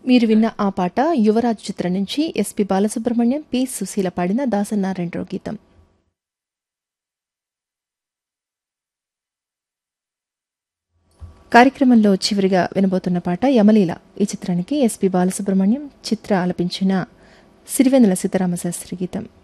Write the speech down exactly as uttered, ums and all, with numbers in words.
మీరు విన్న ఆ పాట యువరాజు చిత్రం నుంచి ఎస్పి బాలసుబ్రహ్మణ్యం, పి సుశీల పాడిన దాసనారాయణరావు గీతం. కార్యక్రమంలో చివరిగా వినబోతున్న పాట యమలీల. ఈ చిత్రానికి ఎస్పి బాలసుబ్రహ్మణ్యం, చిత్ర ఆలపించిన సిరివెన్నెల సీతారామశాస్త్రి గీతం.